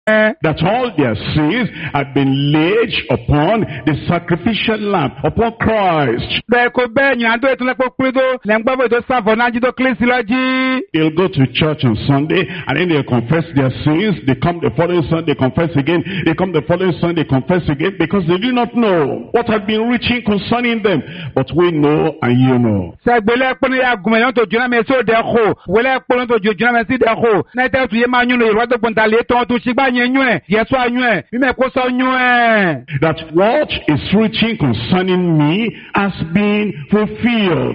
that all their sins had been laid upon the sacrificial lamb, upon Christ. They'll go to church on Sunday and then they'll confess their sins. They come the following Sunday, confess again. They come the following Sunday, confess again, because they do not know what had been written concerning them. But we know and you know. That what is written concerning me has been fulfilled.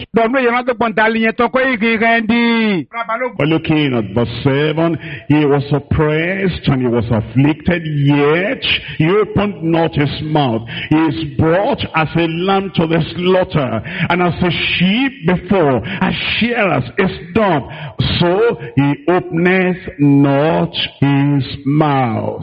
We're looking at verse 7. He was oppressed and he was afflicted, yet he opened not his mouth. He is brought as a lamb to the slaughter, and as a sheep before a shearers is dumb, so he openeth not his mouth.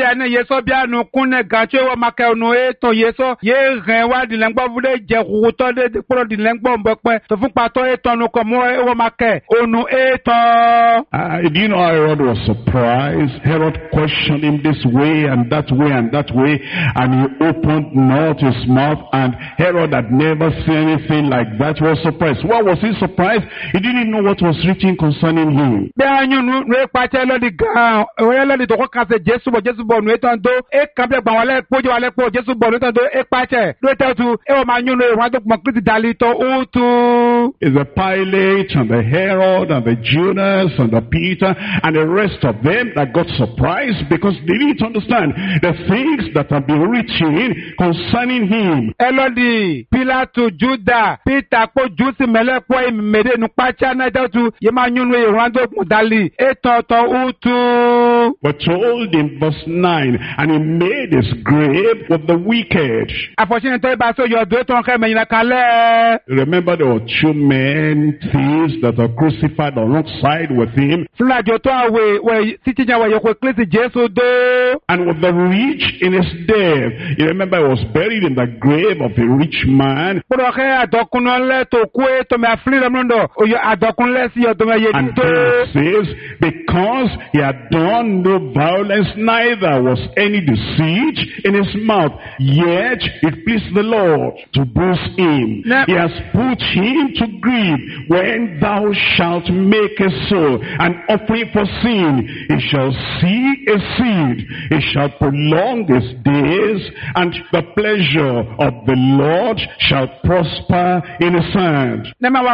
Do you know Herod was surprised? Herod questioned him this way and that way and that way, and he opened not his mouth, and Herod had never seen anything like that. He was surprised. Why was he surprised? He didn't know what was written concerning him. Is the Pilate and the Herod and the Judas and the Peter and the rest of them that got surprised because they didn't understand the things that have been written concerning him. Pilate, Judah, Peter, we're told in verse 9, and he made his grave with the wicked. Remember, there were two men, thieves, that are crucified alongside with him. And with the rich in his death. You remember, he was buried in the grave of a rich man. And it says, because he had done no violence, neither was any deceit in his mouth, yet it pleased the Lord to bruise him. He has put him to grief. When thou shalt make a soul an offering for sin, he shall see a seed. He shall prolong his days, and the pleasure of the Lord shall prosper in his hand.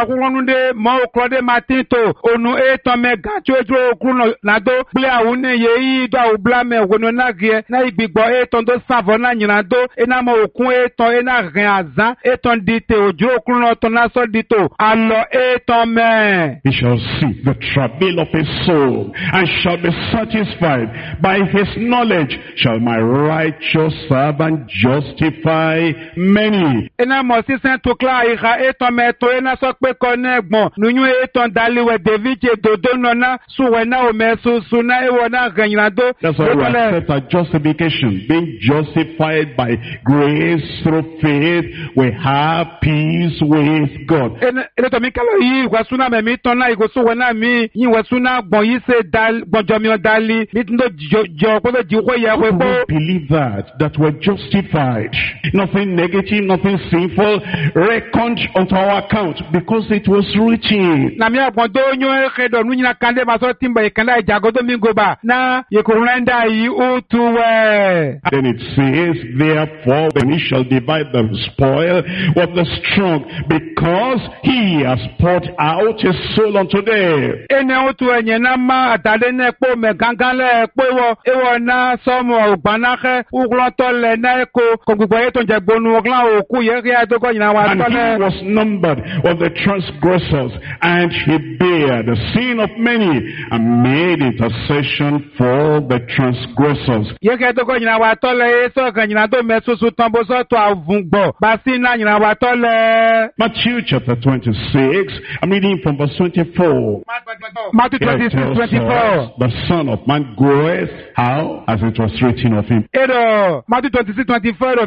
He shall see the travail of his soul, and shall be satisfied. By his knowledge shall my righteous servant justify many. That's why we accept our justification, being justified by grace through faith. We have peace with God. Who believe that we're justified, nothing negative, nothing sinful reckoned onto our account, because it was written. Then it says, therefore, when he shall divide the spoil with the strong, because he has poured out his soul unto death. And he was numbered with the transgressors, and he bare the sin of many, and made intercession for the transgressors. Matthew chapter 26, I'm reading from verse 24. Matthew 26:24. The Son of Man goeth how? As it was written of him. Matthew 26:24.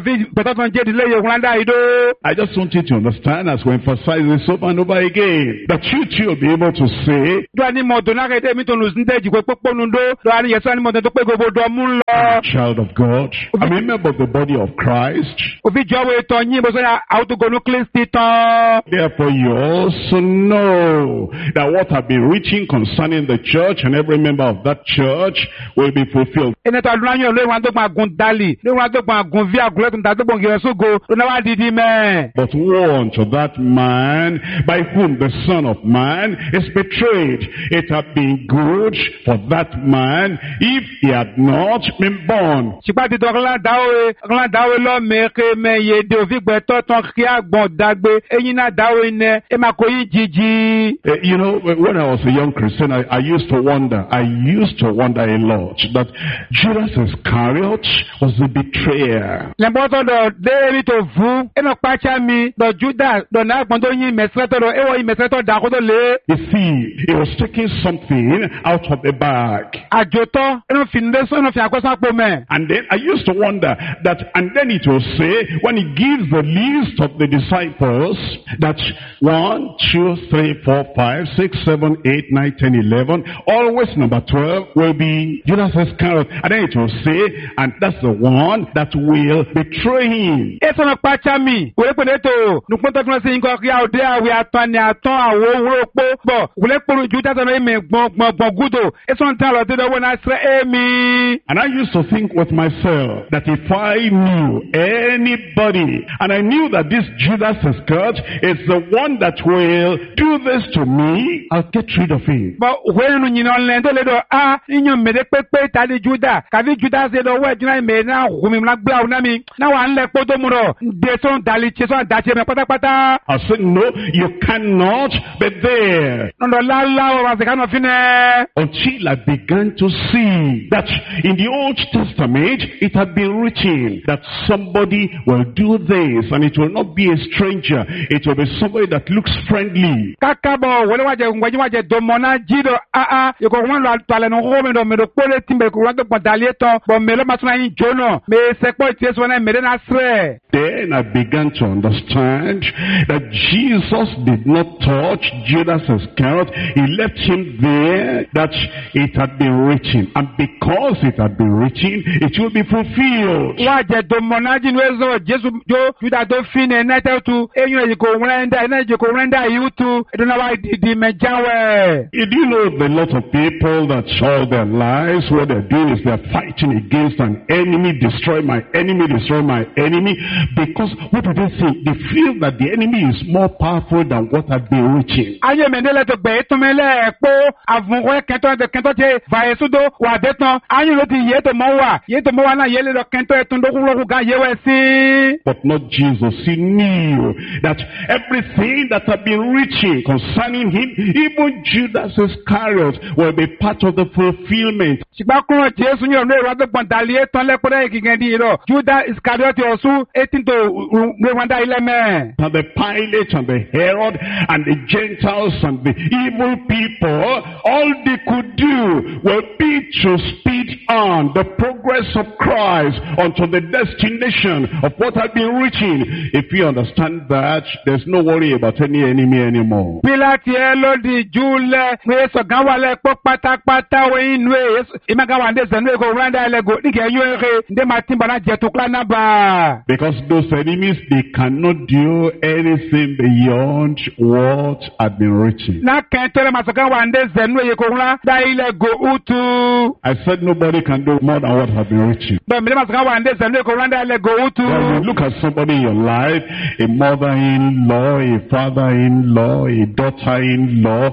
I just want you to understand, as we emphasize this over and over again, that you too will be able to say Lọ́wọ́ ni Yẹ̀sọ́ ni mo tẹ̀ tó pé gbogbo dọ̀ mú lọ. I'm a child of God. I'm a member of the body of Christ. Òfin jọ̀wọ́ ètò yín bó sọ́yà àwòtògònú Kristi tán. Therefore, you also know that what I've been reaching concerning the church and every member of that church will be fulfilled. Ẹni tó àdúrà yín lórí wọn tó gbọ́n àgùn dálì, lórí wọn tó gbọ́n àgùn vi àgùn lẹ́tùn tàbí gbọ́n kìí ṣógo, lónà wá dídí mẹ́. But woe unto that man by whom the Son of Man is betrayed. It had been good for that man if he had not been born. Ṣùgbọ́n ti dọ̀kọ́lá dáwé lọ mẹ́kẹ́ mẹ́yẹ dé òfin gbẹ̀tọ́ tán kí àgbọ̀n dàgbé ẹ̀yin náà dáwé iná ẹ̀ máa kó yín jíjí. You know, when I was a young Christian, I used to wonder a lot that Judas Iscariot was the betrayer. Lẹ́mbọ́tọ̀ dọ̀ déèrí tó fún ẹ̀nà pàṣẹ mi dọ̀ Judas dọ̀ náà gbọ́n tó yín mẹ̀sẹ̀tọ̀ dọ̀ ẹ̀wọ̀ yín mẹ̀sẹ̀tọ̀ dàkó tó lé. You see, he was taking something out of the bag. Àjòtọ́ ẹ̀nà fìnnúdẹ́sọ̀ ẹ̀nà fi àkọsápò mẹ́. And then I used to wonder that, and then it will say, when he gives the list of the disciples, that 1, 2, 3, 4, 5, 6, 7, 8, 9, 10, 11, always number 12 will be Judas Iscariot. And then it will say, and that's the one that will betray him. Èso náà pàṣẹ mi, wòlé pèlè tó, nùpọ̀ tó fún ẹ sí nǹkan kí àwòdé àwẹ̀ àtọ́ ni àtọ́ àwọ̀ owó pọ̀ bọ̀, wòlé pòrò Judas ọ̀nà ìmẹ̀ gbọ̀n gúdò, èso náà tán lọ sí lọ́wọ́ náà sẹ́ èmi. And I used to think with myself that if I knew anybody, and I knew that this Judas Iscariot is the one that will do this to me, I'll get rid of him. But when you know land in your mede pepe tali Judah, Kavi Judah said the word you made now whom like brown nami. Now I'm like Podomuro, Deson Dali Chison Dachi Pata. I said, no, you cannot be there. No, the Lala was the kind of until I began to see that in the Old Testament it had been written that somebody will do this and it will not be a stranger. It will be somebody that looks friendly. Kakabo, when domona jido you go one talent home and me pole timbe kuranto padalieto, but me lo masuna in jono, me sekpo ties when I made an asre. Then I began to understand that Jesus did not touch Judas Iscariot. He left him there, that it had been written. And because it had been written, it will be fulfilled. Waje domona jinwezo Jesu jo Judas do fine nete tu enyo yiko renda yutu edona wa di mejawe. Do you know that a lot of people that all their lives what they're doing is they're fighting against an enemy, destroy my enemy, because what do they think? They feel that the enemy is more powerful than what had been written. Aye mendele to be to mele po avunwe kento je vaesudo wa deton aye lo ti ye to mo wa na yele do kento etun do kulo ga yewe si. But not Jesus. He knew that everything that had been written concerning him, even Judas Iscariot, will be part of the fulfillment. Judas Iscariot also 18 to Rwanda 11. And the Pilate and the Herod and the Gentiles and the evil people, all they could do will be to speed on the progress of Christ unto the destination of what had been written. If you understand that, there's no worry about any enemy anymore. Because those enemies, they cannot do anything beyond what had been written. I said nobody can do more than what had been written. When you look at somebody in your life, a mother-in-law, a father-in-law, a daughter-in-law,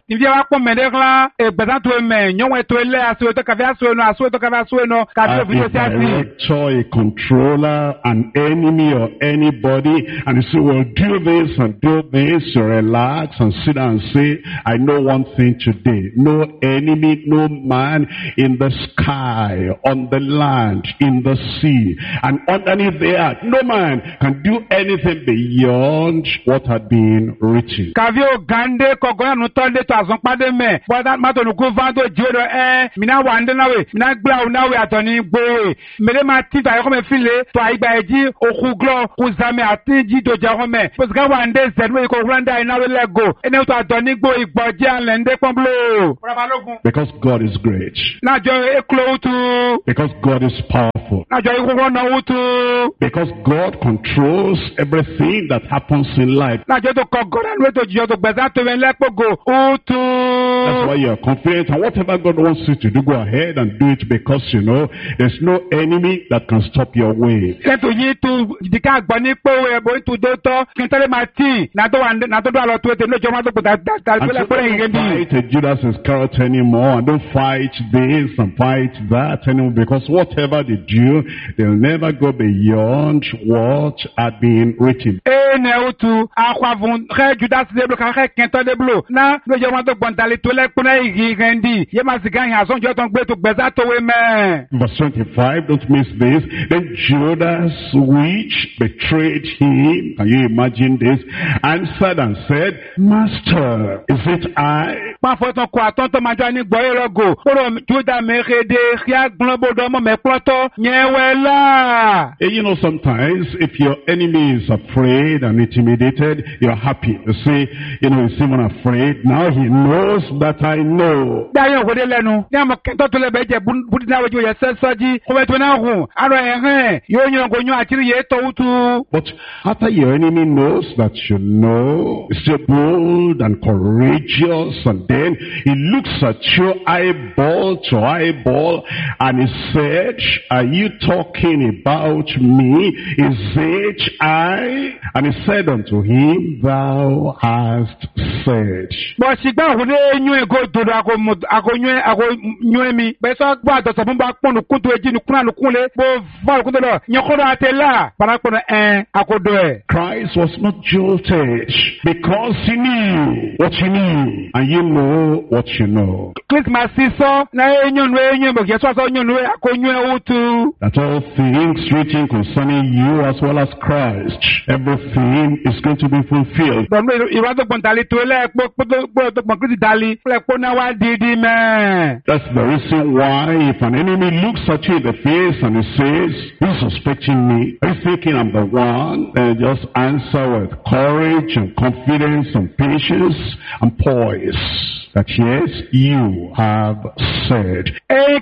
a director, a controller, an enemy or anybody, and you say, well, do this and do this, you relax and sit down and say, I know one thing today. No enemy, no man in the sky, on the land, in the the sea, and underneath the earth. No man can do anything beyond what had been written. Kavio gande kogona nutonde to azonpade me. Boda mato nuku vando jiodo mina wande nawe, mina gla nawe atoni gbowe. Mele mati ta yoko me file to aigba eji okuglo uzame atinji do jarome. Posga wande zedwe ko randa inawe lego. Ene to atoni gbo igboje anlende pamblo. Because God is great. Na jo eklo to. Because God is powerful. Na jo iko na utu. Because God controls everything that happens in life. Na jo to kogona nwe to jo to gbeza to wen lepogo utu. That's why you are confident, and whatever God wants you to do, go ahead and do it, because you know there's no enemy that can stop your way. Let you to dika gbani po we bo to do to kintele mati na to do alo to no joma to that Don't fight Judas Iscariot anymore, and don't fight this and fight that anymore, because whatever they do, they'll never go beyond what had been written. Neutu akwavun re Judas de blo ka kento de blo na no joma to gbantale to le kuna igi rendi ye ma sigan ya so jo ton gbe to gbeza to we me. Verse 25, don't miss this. Then Judas, which betrayed him, can you imagine this, answered and said, Master, is it I? Pa fo ton kwa ton to majo ni gbo erogo oro Judas me rede ria gbon bodo mo me ploto nyewela. You know, sometimes if your enemy is afraid and intimidated, you're happy to say, you know, is Simon afraid? Now he knows that I know. Dayo go de lenu ni am kento to le beje budi na wejo ye sesaji ko be to na hu aro yo nyo go nyo atiri ye to utu. But after your enemy knows that you know, he's still bold and courageous, and then he looks at you eyeball to eyeball, and he said, are you talking about me? Is it I? And he said unto him, thou hast said. But sigba ho de nyu ego dodo nyu mi be so gba to so ba ponu kuntu eji ni kuna nu kunle bo va kunto lo nyokoro atela para kono akodo e. Christ was not jolted because he knew what he knew, and you know what you know. Christmas so na enyu bo yeso so enyu akonyu utu. That all things written concerning you as well as Christ, everything is going to be fulfilled. That's the reason why if an enemy looks at you in the face and he says, "Are you suspecting me? Are you thinking I'm the one?" Then just answer with courage and confidence and patience and poise. That yes, you have said.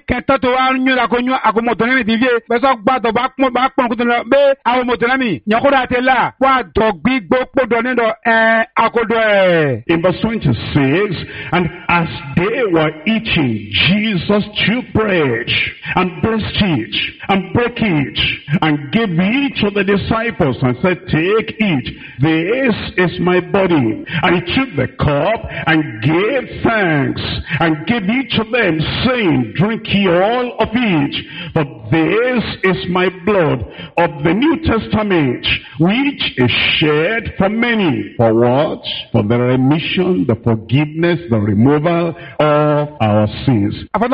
In verse 26, and as they were eating, Jesus took bread and blessed it and broke it and gave it to the disciples and said, "Take, eat. This is my body." And he took the cup and gave thanks and gave it to them, saying, "Drink ye all of it, for this is my blood of the New Testament, which is shed for many." For what? For the remission, the forgiveness, the removal of our sins.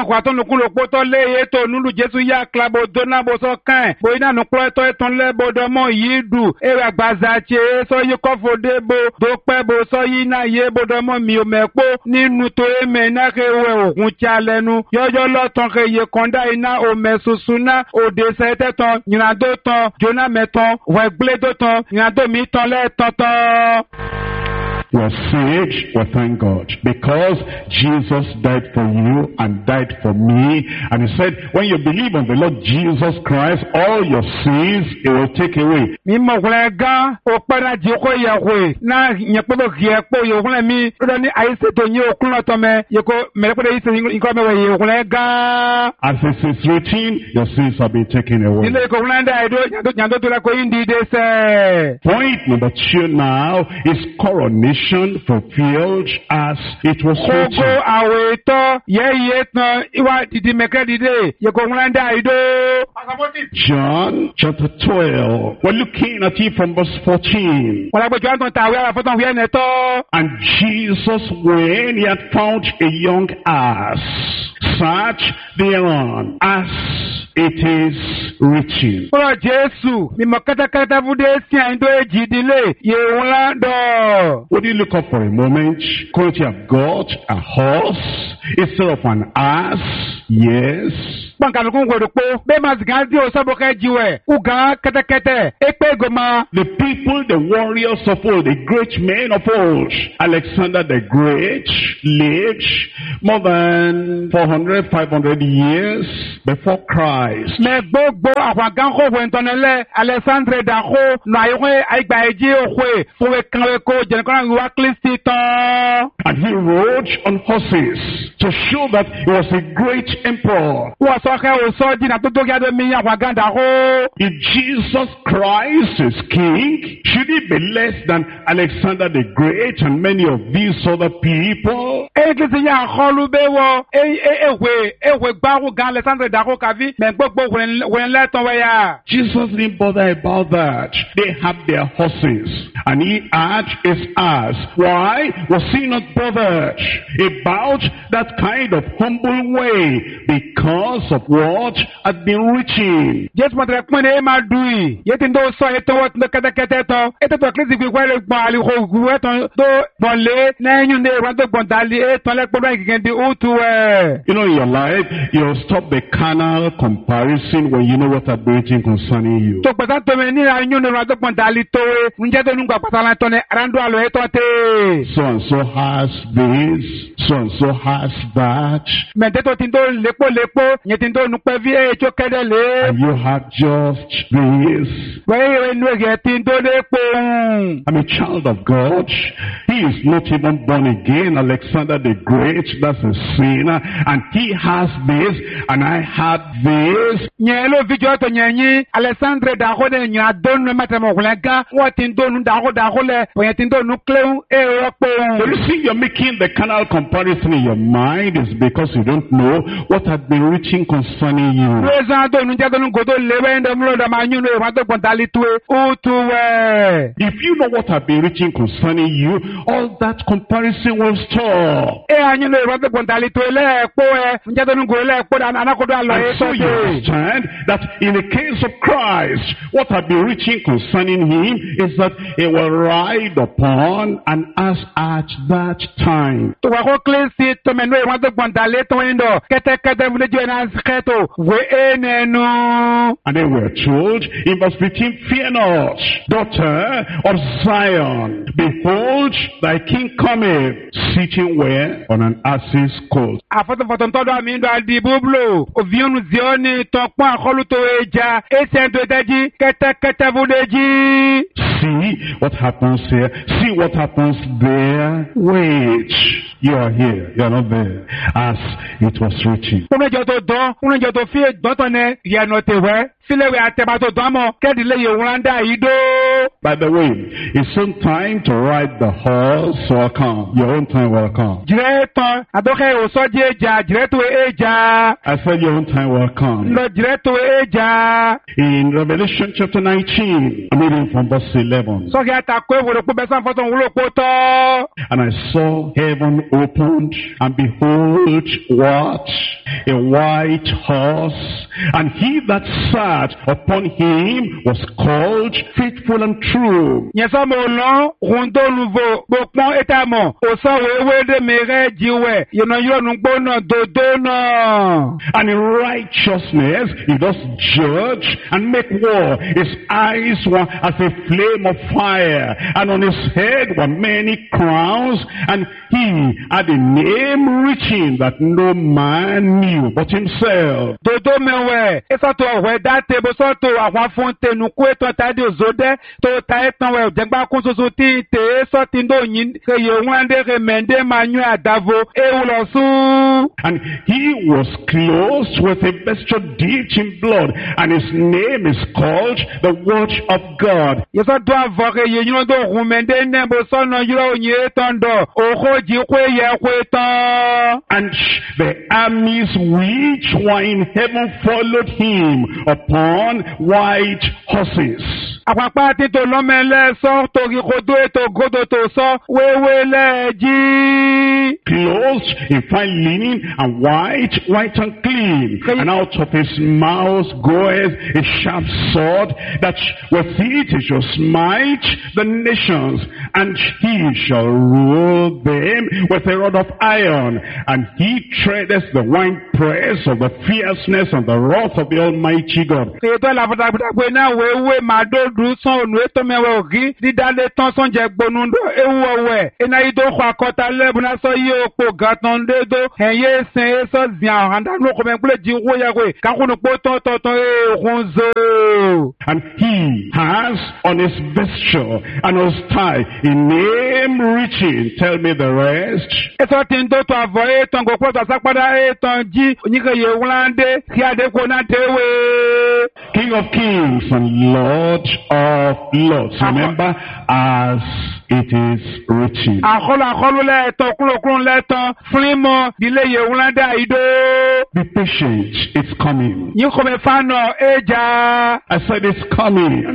We're saved, we thank God, because Jesus died for you and died for me. And he said, when you believe on the Lord Jesus Christ, all your sins, He will take away. As it is written, your sins have been taken away. Point number 2 now is coronation fulfilled as it was written. John chapter 12. We're looking at it from verse 14. And Jesus, when he had found a young ass, sat thereon, as it is reaching. Kúrò Jésù, mímọ̀ kẹ́tẹ́kẹ́tẹ́ fúdé sí àyín tó èjì ìdílé, yèwò ńlá dọ̀. Would you look up for a moment? Couldn't you have got a horse instead of an ass? Yes. Pọ̀nkàmí kún kò dùpọ̀, bẹ́ẹ̀ máa sì kàn dí òsọ́bùkẹ́ jiwẹ̀, kúgàn kẹ́tẹ́kẹ́tẹ́, èpè gòmà. The people, the warriors of old, the great men of old, Alexander the Great lived more than 400, 500 years before Christ. Mẹ gbogbo àwọn àgánkò wẹ̀ntọ́nẹ́lẹ̀ Alexandre Dàkó nù àyẹ̀wò àìgbà ẹ̀jẹ̀ òkwe fúnwé kanwé kó jẹ̀nìkan ìwà Kristi tán. And he rode on horses to show that he was a great emperor. Wọ́n sọ kẹ́ o sọ jìnnà tó tókè àdó mi àwọn àgándàkó. If Jesus Christ is king, should he be less than Alexander the Great and many of these other people? Èyí ti yà àkọlù bẹ́ẹ̀ wọ èwè gbáwó gan Alexandre Dàkó kàbí mẹ gbogbo wẹ̀nlẹ́tọ̀ wẹ̀yà. Jesus didn't bother about that. They had their horses and he had his ass. Why was he not bothered about that kind of humble way? Because of what had been reaching. Jésù mọ̀tẹ̀rẹ̀ pín ní ẹ̀ máa dùn yìí. Yé ti ń tó sọ ètò wọ́n ti ń kẹ́tẹ́kẹ́tẹ́ tán. Ètò tó kílísì fi wẹ́rẹ́ gbọ̀n àlìkò ògùn ẹ̀tàn tó gbọ̀n lé lẹ́yìn ní ìwọ́n tó gbọ̀n dálé ètò lẹ́pọ̀lọ́ ìkìkẹ́ di òtù ẹ̀. You know, in your life, you'll stop the carnal comparison when you know what had been written concerning you. Tó pẹ̀sán tó mi ní àyún ní ìwọ́n tó gbọ̀n dálé tó ẹ̀. Ǹjẹ́ tó nígbà pàtàkì tó ní àrándó àlọ́ ètò tẹ̀. So and so has this, so and so has that. Mẹ̀tẹ́ tó ti ń tó lépo, yẹn ti ń tó nupẹ́ bí ètò kẹ́dẹ̀ lé. And you have just this. Wẹ́yẹ̀ inú ẹ̀gẹ̀ ti ń tó lépo. I'm a child of God. He is not even born again. Alexander the Great, that's a sinner. And he has this, and I have this. Nyɛ ló fi jɔ tó nyɛ nyi Alexandre Dàkó de nyɛ adónu mɛtɛmɛ òkúlẹ̀ gán wọ́n ti ń dónu Dàkó lẹ̀ òyìn ti ń dónu kílẹ̀hún èrò pé. So you see, you're making the carnal comparison in your mind is because you don't know what had been written concerning you. Lóòsàn dónu jẹ́ dónu gòdó léwé ń dẹ́mu lọ́dọ̀ máa yún lóòrùn tó gbọ̀n dálí tuwe ó tu wẹ̀. If you know what had been written concerning you, all that comparison will stop. Ẹ àyún lóòrùn tó gbọ̀n dálí tuwe lẹ́ẹ̀kpó ẹ ǹjẹ́ dónu gòdó lẹ́ẹ̀kpó dáná anákodó àlọ́ yẹn And so you understand that in the case of Christ, what had been written concerning him is that he will ride upon an ass at that time. Tó wà kó kílísì tó mẹ́nu ìwọ́n tó gbọ̀n dálí tó ń dọ̀ kẹ́tẹ́kẹ́tẹ́ múlẹ́jọ́ ẹ̀ náà kẹ́tò wé é nẹ́nu. And then we're told in verse 15, fear not, daughter of Zion. Behold, thy king cometh, sitting where? On an ass's colt. Àfọ̀tọ̀fọ̀tọ̀ tọ́dọ̀ àmì ìdọ̀ àdì búblò. Òfìyànù Zioni tọ̀pọ̀ àkọlùtò ẹja. Èsì ẹ̀dọ̀ ẹ̀dẹ́jì kẹ́tẹ́kẹ́tẹ́ fúdẹ́jì. See what happens here. See what happens there. Wait. You are here. You are not there. As it was written. Kúnlẹ̀jọ́ tó dán, kúnlẹ̀jọ́ tó fi dọ́tọ̀ nẹ ìyànà tèwẹ́. Fílẹ̀wé àtẹ̀bà tó dán mọ́, kẹ́dìlẹ̀ yìí wọ́n dá yìí dó. By the way, it's some time to ride the horse will come. Your own time will come. Jìrẹ́ tán, àdókẹ́ òsọ́jì ẹja, jìrẹ́ tó ẹja. I said your own time will come. Lọ jìrẹ́ tó ẹja. In Revelation chapter 19, I'm reading from verse 11. Sọ́kì àtàkùn èwòrò pé bẹ́sán fọ́tọ̀ wúlò pó tọ́. And I saw heaven opened, and behold, what? A white horse, and he that sat upon him was called Faithful and True. Nyɛsɔ mo lɔn rundoluvo gbɔkpɔn etamɔ osɔ wewe de mere jiwɛ yɔnɔ yɔnu gbɔnɔ dodo nɔ. And in righteousness he does judge and make war. His eyes were as a flame of fire, and on his head were many crowns, and he had a name written that no man knew but himself. Dodo mɛwɛ esɔtɔ ɔwɛ date bosɔtɔ àwọn afɔnte nuku etɔ ta di ozo dɛ tó ta etɔn wɛ jɛgba kó soso ti te esɔti ndo yin keye wọn de remende ma nyɔ adavo ewulɔ su. And he was clothed with a vesture dipped in blood, and his name is called the Word of God. Yesɔ do avɔ ke ye nyɔ do rumende ne bosɔnɔ yɔrɔ onye etɔn dɔ oxo dzi koe yɛ koe tɔn. And the armies which were in heaven followed him upon white horses. Àpapọ̀ títò lọ́mẹ́lẹ́ sọ torí kodó ètò gòdò tó sọ wéwé lẹ́ẹ̀jí. clothed in fine linen and white and clean. And out of his mouth goeth a sharp sword, that with it he shall smite the nations, and he shall rule them with a rod of iron, and he treadeth the winepress of the fierceness and the wrath of the Almighty God. And he has on his vesture and on his thigh a name written. Tell me the rest. King of kings and Lord of lords. Remember, as it is written. Be patient, it's coming. I said it's coming.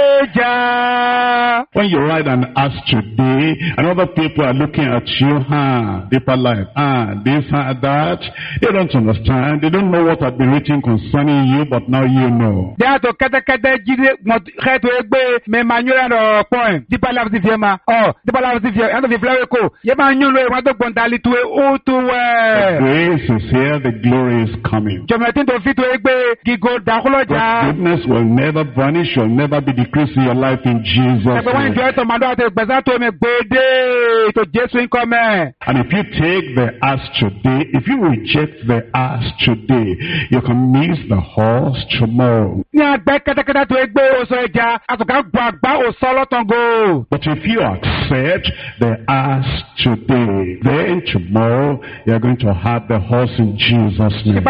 When you write an ask today, and other people are looking at you, deeper life, this, that, they don't understand. They don't know what had been written concerning you, but now you know. The grace is here, the glory is coming. God's goodness will never vanish, will never be decreased in your life in Jesus' name. And if you take the ask today, if you reject the ask today, you can miss the horse tomorrow. But if you accept the ask today, then tomorrow you are going to have the horse in Jesus' name.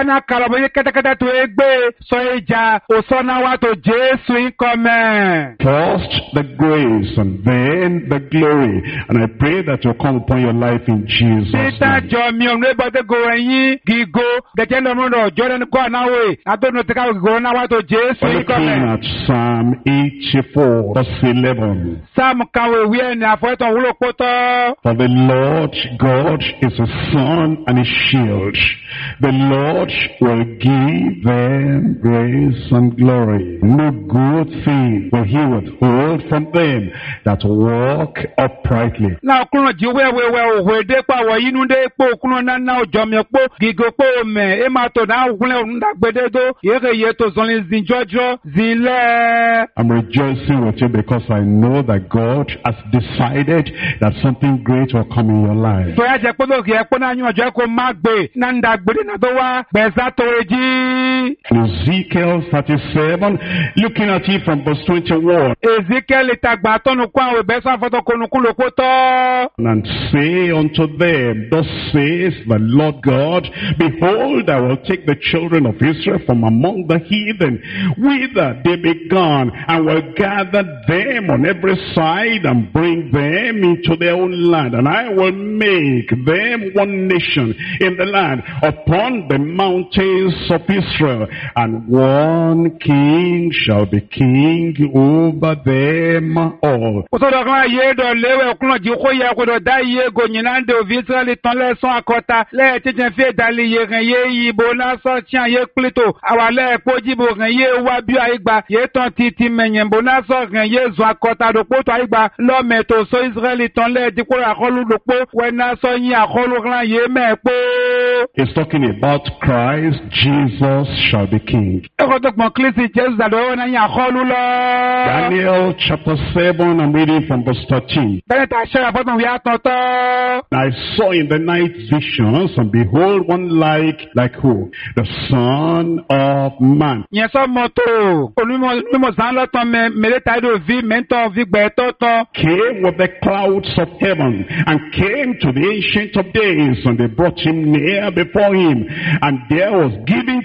First the grace and then the glory. And I pray that will come upon your life in Jesus' name. We're looking at Psalm 84, verse 11. For the Lord God is a sun and a shield. The Lord will give them grace and glory. No good thing will he withhold from them that walk uprightly. I'm rejoicing with you because I know that God has decided that something great will come in your life. Ezekiel 37, looking at it from verse 21. And say unto them, thus says the Lord God, behold, I will take the children of Israel from among the heathen, whither they be gone, and will gather them on every side, and bring them into their own land. And I will make them one nation in the land, upon the mountains of Israel, and one king shall be king over them all. It's talking about Christ, Jesus shall be king. Daniel chapter 7, I'm reading from verse 13. I saw in the night visions, and behold, one like who? The Son of Man. Came with the clouds of heaven, and came to the Ancient of Days, and they brought him near before him, and there was given to him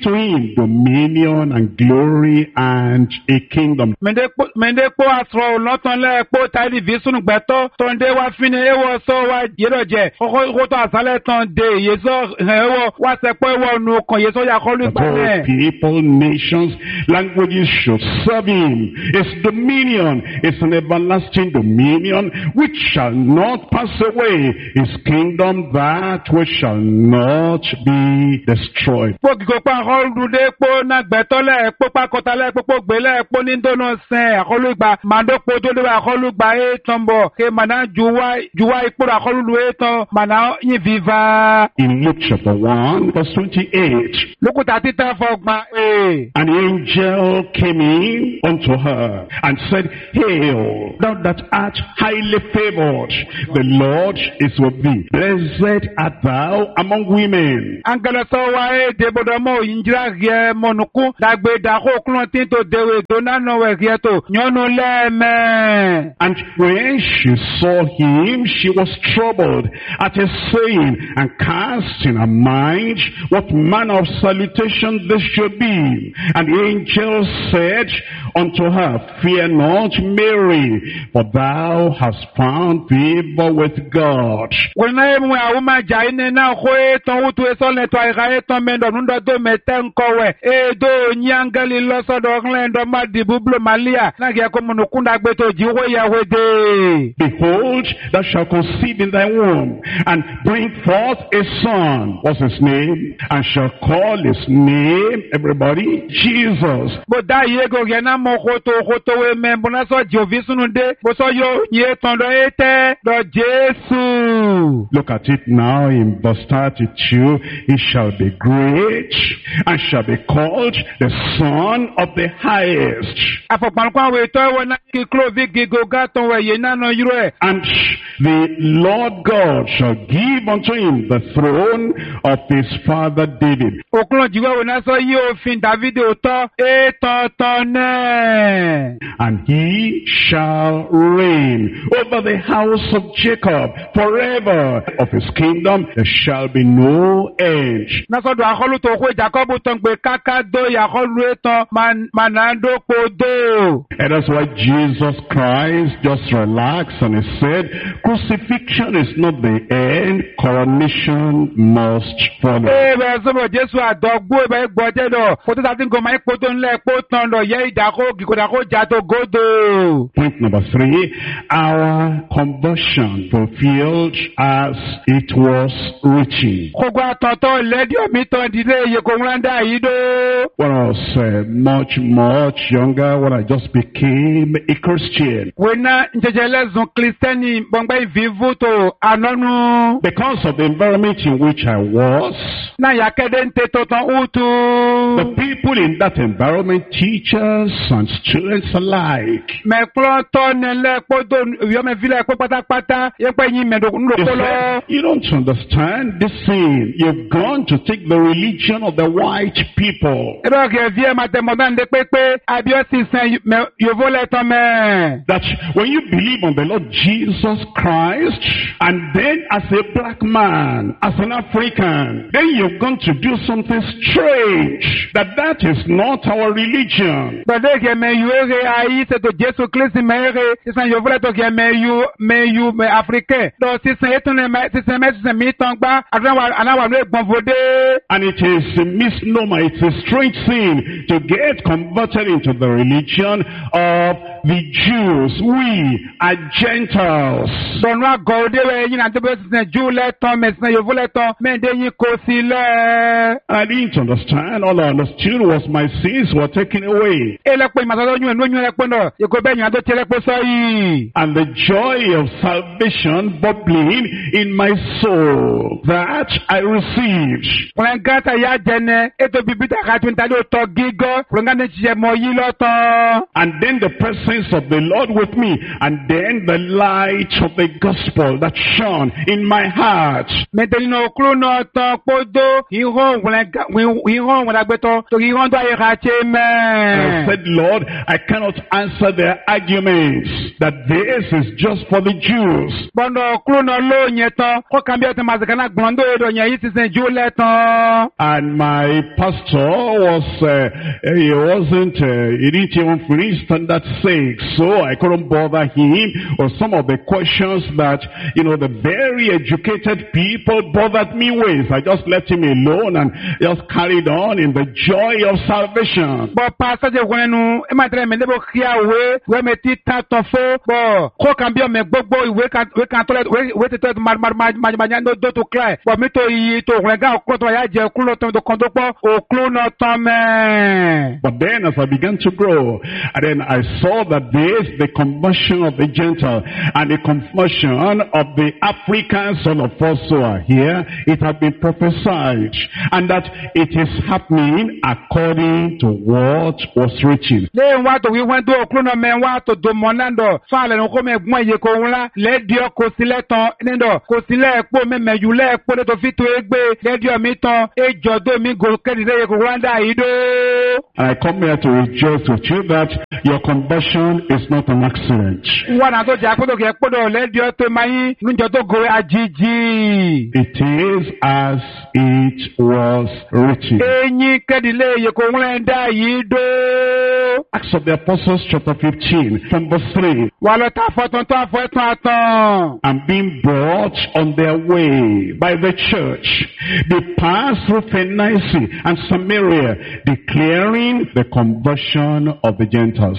him dominion and glory and a kingdom. Mende po asro loton le po tali visunu gbeto ton de wa fini ewo so wa yero je ko to asale ton de yeso ewo wa se po ewo nu kan yeso ya ko lu All people, nations, languages should serve him. His dominion is an everlasting dominion which shall not pass away. His kingdom that which shall not be destroyed. Po gigo pa holu de po na gbeto le po pa kota le po gbele po ni dono sen akolu gba mando po do le akolu gba e tombo ke mana juwa ipo akolu e ton mana yin viva. In Luke chapter 1 verse 28. Lokuta tita fogba An angel came in unto her and said, Hail, thou that art highly favored, the Lord is with thee. Blessed art thou among women. Angela so wa de bodomo injira ge monuku dagbe da ko klon tin to dewe do na no we ge to nyonu leme. And when she saw him, she was troubled at his saying, and cast in her mind what manner of salutation this should be. And the angel said unto her, Fear not, Mary, for thou hast found favor with God. When I am a woman, Jaina, Hoe, to a son, to a to mendo, do meten kowe, do nyangali loso do glendo madi bublo malia, nagia komunukunda beto jiwe yahweh. Behold, thou shalt conceive in thy womb, and bring forth a son. What's his name? And shall call his name, everybody, Jesus. But that yego gena mokoto we membona so jovisununde, but so yo ye tondo ete do Jesu. Look at it now in verse 32. He shall be great and shall be called the Son of the Highest. And the Lord God shall give unto him the throne of his father David. And he shall reign over the house of Jacob forever. Of his kingdom there shall be no end. And that's why Jesus Christ just relaxed and he said, crucifixion is not the end, coronation must follow. Point number 3, our conversion fulfilled as it was written. When I was much younger, when I just became a Christian, because of the environment in which I was, the people in that environment, teachers and students alike, they said, you don't understand this thing. You've gone to take the religion of the white people. That when you believe on the Lord Jesus Christ, and then as a black man, as an African, then you've gone to do something strange. That is not our religion. And it is a misnomer, it's a strange thing to get converted into the religion of the Jews. We are Gentiles. I didn't understand. All I understood was my sins were taken away. And the joy of salvation bubbling in my soul that I received. And then the presence of the Lord with me, and then the light of the gospel that shone in my heart. I said, Lord, I cannot answer their arguments that this is just for the Jews. And my pastor pastor he didn't even finish standard 6, so I couldn't bother him, or some of the questions that, the very educated people bothered me with. I just left him alone and just carried on in the joy of salvation. But pastor je wenu e ma tre me nebo kia we me ti ta ton fo bo ko kan bi o me gbogbo we kan toilet we te toilet ma do to clear bo mi to yi to re ga o to ya je kulo to kon do po o kulo no to me. But then as I began to grow, and then I saw that the conversion of the Gentile and the conversion of the Africans, all of us who are here, it had been prophesied, and that it is happening according to what was written. Le wa to we went do okulo no me wa to do monando fa le no ko me gbon ye ko nla le dio ko sile ton nindo ko sile epo me meju le epo to fi to egbe le dio mi ton e jodo mi go kedi ye ko wanda ido. And I come here to rejoice with you that your conversion is not an accident. It is as it was written. Acts of the Apostles chapter 15 from verse 3. And being brought on their way by the church, they passed through Phoenicia and Samaria, declaring the conversion of the Gentiles.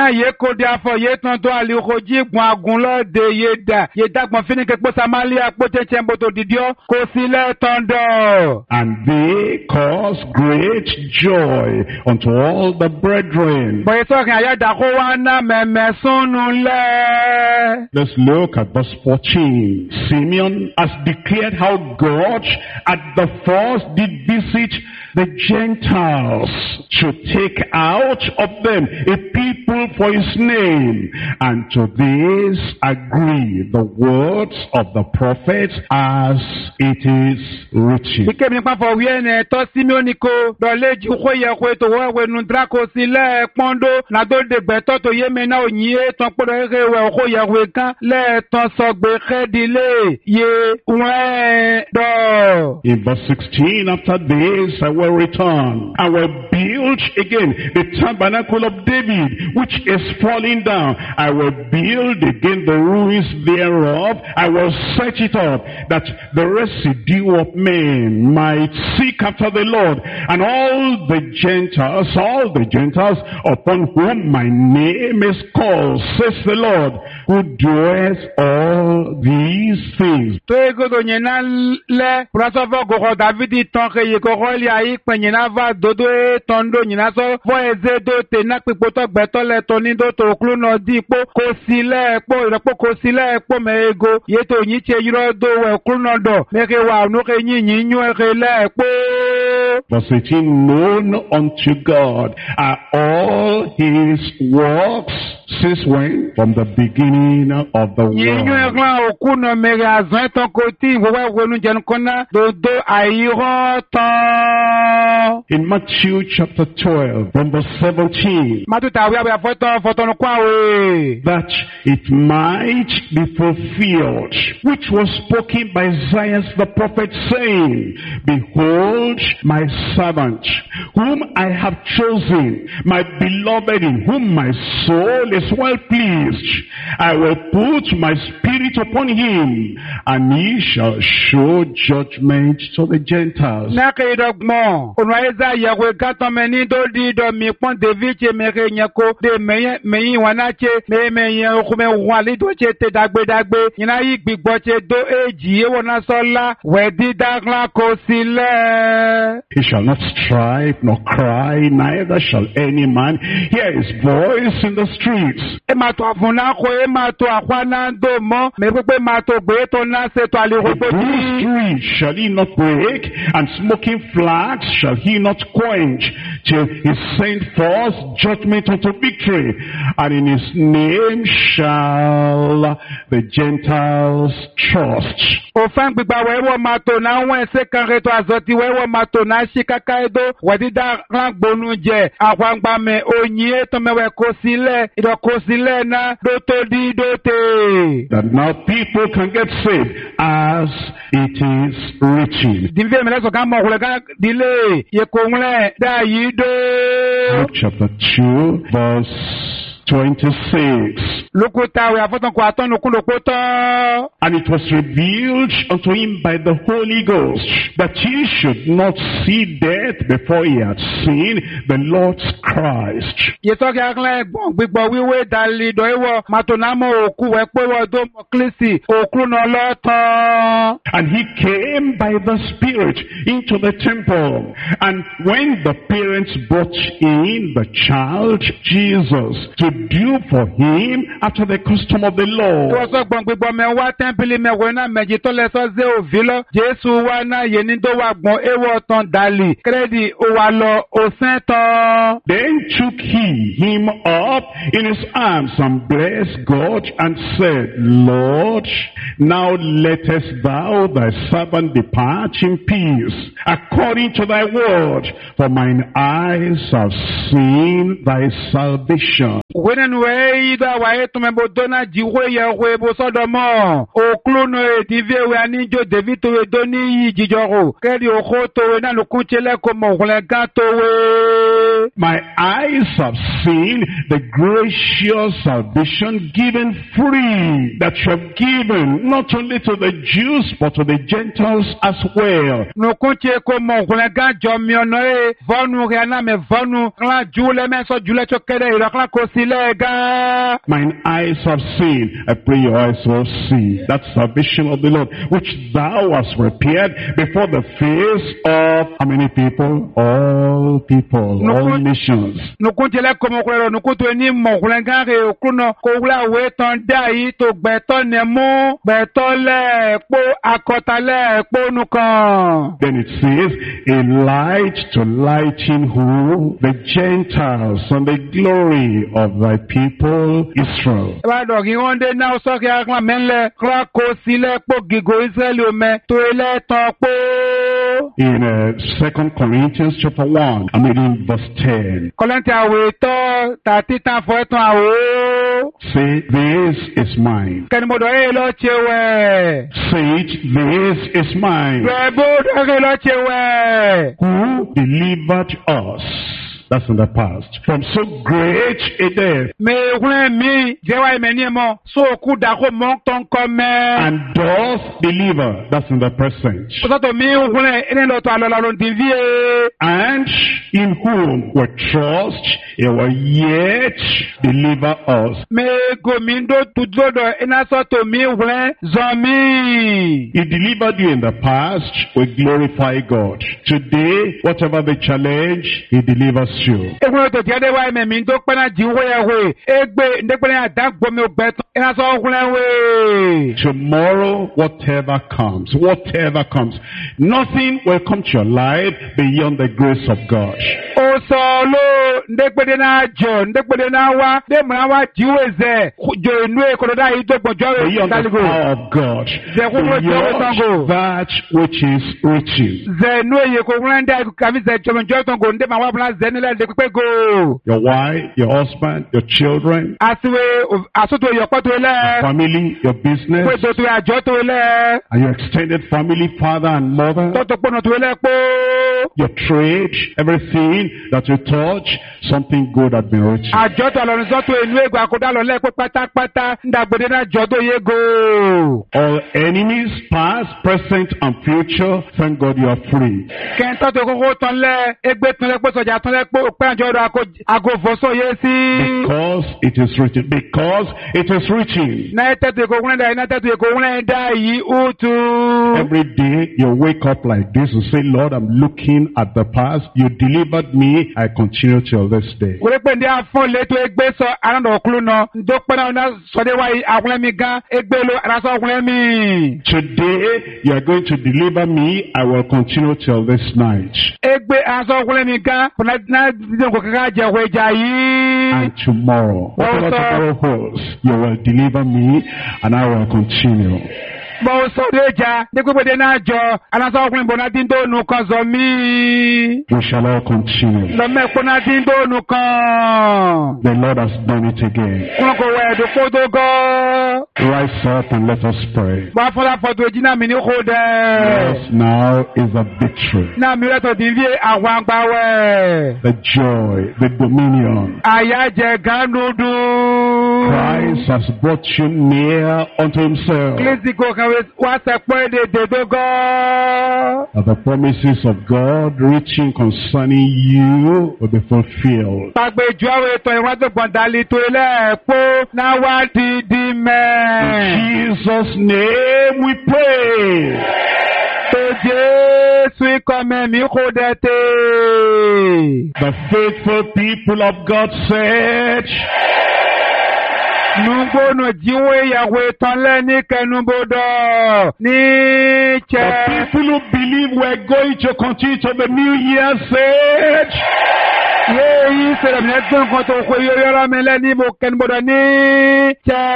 And they caused great joy unto all the brethren. Let's look at verse 14. Simeon has declared how God at the first did visit the Gentiles to take out of them a people for his name. And to this agree the words of the prophets as it is written. In verse 16, after this I will return and will build again the tabernacle of David, which is falling down. I will build again the ruins thereof. I will set it up, that the residue of men might seek after the Lord, and all the Gentiles upon whom my name is called, says the Lord, who doeth all these things. Verse 18, known unto God are all his works, since when? From the beginning of the world. In Matthew chapter 12, from verse 17, that it might be fulfilled, which was spoken by Isaiah the prophet, saying, behold my servant, whom I have chosen, my beloved, in whom my soul is well pleased. I will put my spirit upon him, and he shall show judgment to the Gentiles. He shall not strive nor cry, neither shall any man hear his voice in the streets. Bruised reed shall he not break, and smoking flax shall he not quench, till he send forth judgment unto victory, and in his name shall the Gentiles trust. Lọ kó sílẹ̀ náà ló tó di dóte. That now people can get saved as it is written. Dìbò mi lẹ́sọ̀ ká mọ̀ ọ̀kùnrin ká dilé yẹ̀kọ̀ ńlẹ̀ dá yìí dó. Luke chapter 2 verse 26. Lukuta we afọ́tàn kò àtọ́nu kúndò kó tán. And it was revealed unto him by the Holy Ghost that he should not see death before he had seen the Lord's Christ. Yẹtọ́ kí akílẹ̀ gbọ̀n gbígbọ́ wíwé dalí dọ̀íwọ̀ màtònámọ̀ òkú wẹ̀ pé wọ́n tó mọ̀ kílísì òkú náà lọ́tàn. And he came by the Spirit into the temple. And when the parents brought in the child Jesus to do for him after the custom of the law. Wọ́n sọ gbọ̀n gbígbọ́ mẹ́wàá tẹ́ḿpìlì mẹ́wàá náà méjì tó lẹ́sọ́ zé òbí lọ. Jésù wa náà yé ní tó wà gbọ̀n ewọ́ tán dàlí. Kírẹ́dì ó wà lọ òsín tán. Then took he him up in his arms and blessed God and said, Lord, now lettest thou thy servant depart in peace, according to thy word, for mine eyes have seen thy salvation. Wẹ́nẹ̀nu ẹ̀ yí dá wáyé tó mẹ́bò dọ́nà jíwé yẹ wé bó sọ́dọ̀ mọ́. Òkúlùnù èdè ìwé aníjó David tó wé dó ní yí jíjọ́rò. Kẹ́rì òkú tó wé náà lókún tẹ́lẹ̀ kó mọ̀ òkúnlẹ̀ gán tó wé. My eyes have seen the gracious salvation given free, that you have given not only to the Jews but to the Gentiles as well. Lókún tẹ́ kó mọ̀ òkúnlẹ̀ gán jọ mi ọ̀nà ẹ̀ vọ́nu rẹ̀ náà mẹ́ vọ́nu. Kọ́lá jùlẹ̀ mẹ́sọ̀ jùlẹ̀ tó kẹ́rẹ́ ìrọ̀kọ́lá kó sílẹ̀ gán. Mine eyes have seen, I pray your eyes will see, that salvation of the Lord, which thou hast prepared before the face of how many people? All people, all nations. Nukun tẹ́lẹ̀ kọ́mọ kúrẹ́rọ nukun tó ní mọ̀ òkúnlẹ̀ gán rẹ̀ òkúnà kó wúlẹ̀ àwẹ̀ tán dá yìí tó gbẹ̀tọ́ nẹ̀ mú gbẹ̀tọ́ lẹ̀ pó akọ̀tàlẹ̀ pó nùkàn. Then it says, a light to lighten who? The Gentiles and the glory of thy people Israel. Ìbádọ̀ kí wọ́n dé náà sọ́kì akọ́lá mẹ́lẹ̀ kọ́lá kó sílẹ̀ pó gígó Ísírẹ́lì omẹ tó ilẹ̀ tán pó. In 2 Corinthians chapter 1, I'm reading verse 10. Kọ́lẹ́ntì àwẹ̀ tọ́ tàtí tán fọ́ ẹ̀tàn àwọ̀. Say, this is mine. Kẹ́nìmọ̀dọ̀ ẹ̀ lọ ṣe wẹ̀. Say it, this is mine. Rẹ̀bọ̀dọ̀ ẹ̀ lọ ṣe wẹ̀. Who delivered us? That's in the past. From so great a death. Mẹ́wúrẹ́ mi jẹ́wọ́ ẹ̀mẹ́ ní ẹ̀mọ́ sóòkú dàkó mọ́ tó ń kọ́ mẹ́. And doth deliver. That's in the present. Sọ́tọ̀ mi wúrẹ́ ẹni lọ́tọ̀ àlọ́lá ló ń ti ví e. And in whom we trust, he will yet deliver us. Mẹ́gò mi ń dó tudúdọ̀ iná sọ́tọ̀ mi wúrẹ́ zọ mi. He delivered you in the past. We glorify God. Today, whatever the challenge, he delivers you. Egun tó tiẹ̀ dé wá ẹ̀mẹ̀ mi tó pẹ́ náà jí wọ́yẹ̀ wé. Egbe ndégbélé àdágbòmí ògbẹ́ tán. Iná sọ wúrẹ́ wé. Tomorrow, whatever comes, nothing will come to your life beyond the grace of God. Ó sọ ló ndégbélé náà jọ ndégbélé náà wá. Dèmọ̀ wá jíwé zẹ̀. Jọ inú èkó dá yìí tó gbọ̀jọ́ rẹ̀. Beyond the power of God. Beyond that which is reaching. Zẹ̀ inú èyí kò wúrẹ́ ndé kàmí zẹ̀ jọmọjọ́ tó ń gò ndé màá wá bùnà zẹ̀ nílẹ̀ ndé pípé gò. Your wife, your husband, your children. Àtiwé àsótò ìyọ̀pọ̀ tó lẹ̀. Family, your business. Pé tòtò àjọ tó lẹ̀. And your extended family, father and mother. Tọ́tò pọ̀nà tó lẹ̀ pọ̀. Your trade, everything that you touch, something good has been reaching. Àjọ tó àlọ́ nìsọ́tò inú ègbò àkọ́dá lọ lẹ́ẹ̀pẹ́ pátápátá ndàgbòdé náà jọ tó yé go. All enemies, past, present and future, thank God you are free. Kẹ́ńtọ́ tó kókó tán lẹ́ ẹgbẹ́ tán lẹ́ pé sọ̀jà tán lẹ́ pé òpin àjọ ọ̀dọ̀ àgọ́fọ́sọ yé sí. Because it is written. Because it is written. Náà tẹ́tù èkó wúlẹ̀ dá yìí náà tẹ́tù èkó wúlẹ̀ dá yìí ó tu. Every day you wake up like this and say, Lord, I'm looking at the past. You delivered me. I continue till this day. Wòlé pé ndé afọ́ létò ẹgbẹ́ sọ arándọ̀ ọ̀kúlù náà. Ndó pẹ́ náà sọdé wáyé àkúlẹ̀ mi gan ẹgbẹ́ ló arásọ ọ̀kúlẹ̀ mi. Today you are going to deliver me. I will continue till this night. Ẹgbẹ́ arásọ ọ̀kúlẹ̀ mi gan náà dídé nǹkan kankan jẹ́ ìwé ìjà yìí. And tomorrow, whatever tomorrow holds, you will deliver me and I will continue. Bo so deja, de gbe de na jo, ana so ọkùnrin bo na tin do nu kan zo mi. We shall all continue. Lo me ko na tin do nu kan. The Lord has done it again. Kun ko we do ko do go. Rise up and let us pray. Ba fo la foto jina mi ni ko de. Yes, now is the victory, Na mi le to din vie àwọn agba we. the joy, the dominion. Aya je ganudu. Christ has brought you near unto himself. Klesi ko kan we wa se po de do go. That the promises of God reaching concerning you will be fulfilled. Pagbe ju awe to iwa to gbondali to ile po na wa di me. In Jesus' name we pray. To Jesu ikome mi ko dete. The faithful people of God said, Nugbono jiwe yawe tonle ni kenubodo ni che. the people who believe we're going to continue to the new year said, Ye se le neton ko to ko yo la mele ni mo kenubodo ni che.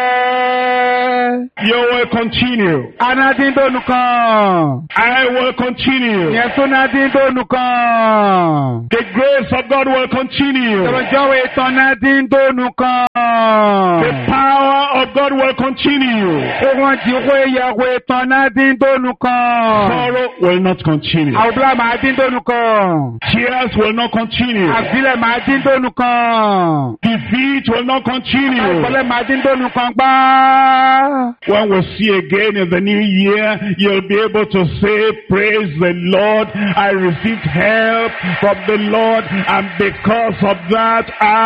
you will continue. Anadin do nukan. I will continue. Yesu nadin do nukan. The grace of God will continue. Toro jowe tonadin do nukan. The power of God will continue. Ogun jiwe yawe tonadin do nukan. Sorrow will not continue. Awdla ma din do nukan. Tears will not continue. Abile ma din do nukan. Defeat will not continue. Kole ma din do nukan gba. When we see again in the new year, you'll be able to say, praise the Lord. I received help from the Lord, and because of that,